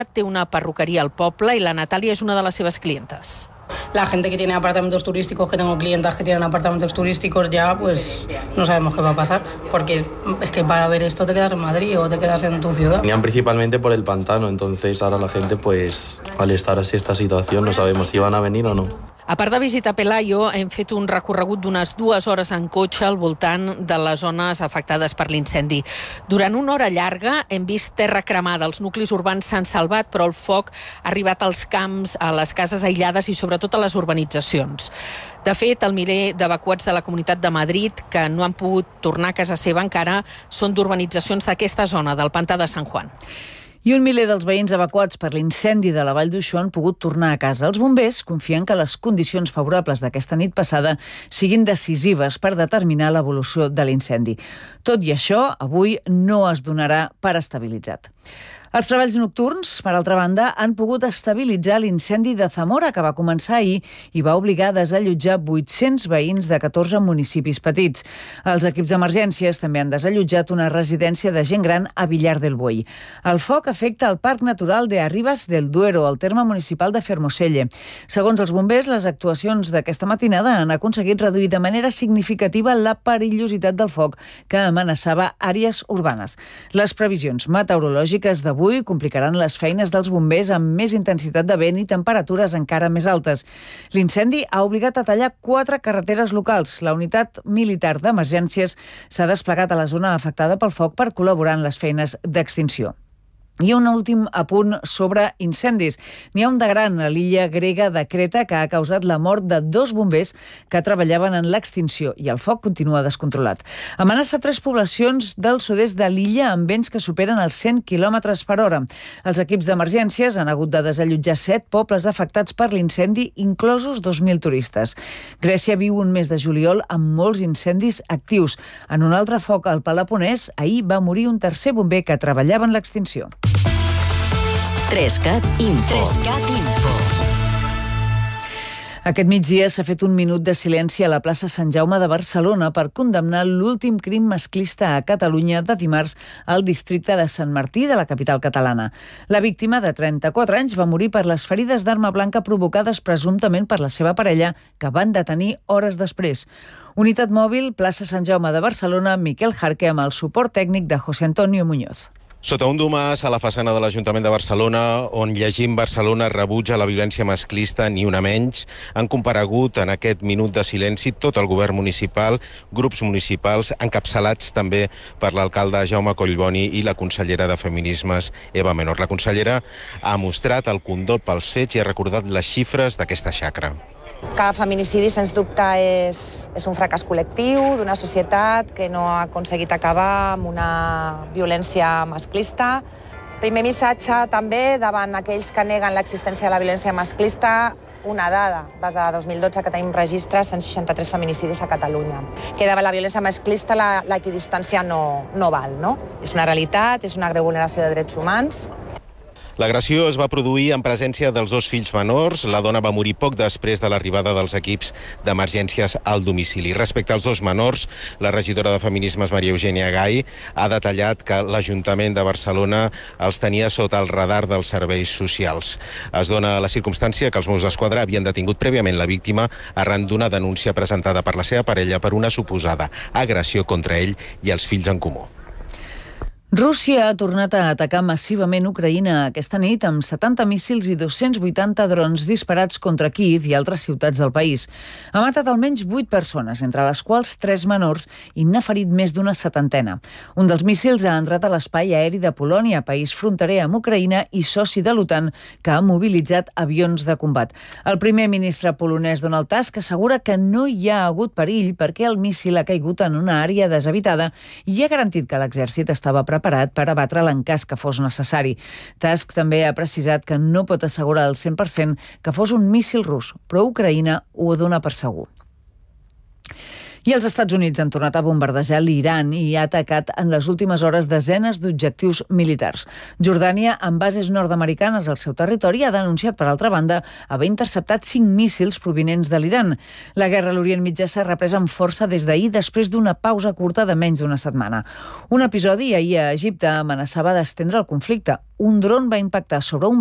té una perruqueria al poble i la Natàlia és una de les seves clientes. La gente que tiene apartamentos turísticos, que tengo clientas que tienen apartamentos turísticos ya, pues no sabemos qué va a pasar, porque es que para ver esto te quedas en Madrid o te quedas en tu ciudad. Venían principalmente por el pantano, entonces ahora la gente, pues al estar así esta situación, no sabemos si van a venir o no. A part de visitar Pelayo, hem fet un recorregut d'unes 2 hores en cotxe al voltant de les zones afectades per l'incendi. Durant una hora llarga hem vist terra cremada. Els nuclis urbans s'han salvat, però el foc ha arribat als camps, a les cases aïllades i sobretot a les urbanitzacions. De fet, el miler d'evacuats de la Comunitat de Madrid que no han pogut tornar a casa seva encara són d'urbanitzacions d'aquesta zona, del Pantà de Sant Juan. I un miler dels veïns evacuats per l'incendi de la Vall d'Uixó han pogut tornar a casa. Els bombers confien que les condicions favorables d'aquesta nit passada siguin decisives per determinar l'evolució de l'incendi. Tot i això, avui no es donarà per estabilitzat. Els treballs nocturns, per altra banda, han pogut estabilitzar l'incendi de Zamora, que va començar ahir i va obligar a desallotjar 800 veïns de 14 municipis petits. Els equips d'emergències també han desallotjat una residència de gent gran a Villar del Buey. El foc afecta el Parc Natural de Arribas del Duero, al terme municipal de Fermoselle. Segons els bombers, les actuacions d'aquesta matinada han aconseguit reduir de manera significativa la perillositat del foc que amenaçava àrees urbanes. Les previsions meteorològiques d'avui complicaran les feines dels bombers amb més intensitat de vent i temperatures encara més altes. L'incendi ha obligat a tallar 4 carreteres locals. La unitat militar d'emergències s'ha desplegat a la zona afectada pel foc per col·laborar en les feines d'extinció. I un últim apunt sobre incendis. N'hi ha un de gran a l'illa grega de Creta que ha causat la mort de 2 bombers que treballaven en l'extinció i el foc continua descontrolat. Amenaça 3 poblacions del sud-est de l'illa amb vents que superen els 100 km per hora. Els equips d'emergències han hagut de desallotjar 7 pobles afectats per l'incendi, inclosos 2.000 turistes. Grècia viu un mes de juliol amb molts incendis actius. En un altre foc al Peloponès, ahir va morir un tercer bomber que treballava en l'extinció. 3CAT Info. Aquest migdia s'ha fet un minut de silenci a la plaça Sant Jaume de Barcelona per condemnar l'últim crim masclista a Catalunya de dimarts al districte de Sant Martí de la capital catalana. La víctima, de 34 anys, va morir per les ferides d'arma blanca provocades presumptament per la seva parella, que van detenir hores després. Unitat mòbil, plaça Sant Jaume de Barcelona, Miquel Jarque, amb el suport tècnic de José Antonio Muñoz. Sota un domàs a la façana de l'Ajuntament de Barcelona, on llegim Barcelona rebutja la violència masclista, ni una menys, han comparegut en aquest minut de silenci tot el govern municipal, grups municipals, encapçalats també per l'alcalde Jaume Collboni i la consellera de Feminismes, Eva Menor. La consellera ha mostrat el condol pels fets i ha recordat les xifres d'aquesta xacra. Cada feminicidi, sens dubte, és un fracàs col·lectiu d'una societat que no ha aconseguit acabar amb una violència masclista. Primer missatge també davant aquells que neguen l'existència de la violència masclista, una dada, des de 2012 que tenim registre, 163 feminicidis a Catalunya. Que davant la violència masclista l'equidistància no val, no? És una realitat, és una greu vulneració de drets humans. L'agressió es va produir en presència dels 2 fills menors. La dona va morir poc després de l'arribada dels equips d'emergències al domicili. Respecte als 2 menors, la regidora de Feminismes, Maria Eugènia Gai, ha detallat que l'Ajuntament de Barcelona els tenia sota el radar dels serveis socials. Es dona la circumstància que els Mossos d'Esquadra havien detingut prèviament la víctima arran d'una denúncia presentada per la seva parella per una suposada agressió contra ell i els fills en comú. Rússia ha tornat a atacar massivament Ucraïna aquesta nit amb 70 míssils i 280 drons disparats contra Kíev i altres ciutats del país. Ha matat almenys 8 persones, entre les quals 3 menors, i n'ha ferit més d'una 70. Un dels míssils ha entrat a l'espai aeri de Polònia, país fronterer amb Ucraïna i soci de l'OTAN, que ha mobilitzat avions de combat. El primer ministre polonès Donald Tusk assegura que no hi ha hagut perill perquè el míssil ha caigut en una àrea deshabitada i ha garantit que l'exèrcit estava preparat per abatre'l en cas que fos necessari. Tusk també ha precisat que no pot assegurar al 100% que fos un míssil rus, però Ucraïna ho dona per segur. I els Estats Units han tornat a bombardejar l'Iran i ha atacat en les últimes hores desenes d'objectius militars. Jordània, amb bases nord-americanes al seu territori, ha denunciat, per altra banda, haver interceptat 5 míssils provinents de l'Iran. La guerra a l'Orient Mitjà s'ha reprès amb força des d'ahir, després d'una pausa curta de menys d'una setmana. Un episodi ahir a Egipte amenaçava d'estendre el conflicte. Un dron va impactar sobre un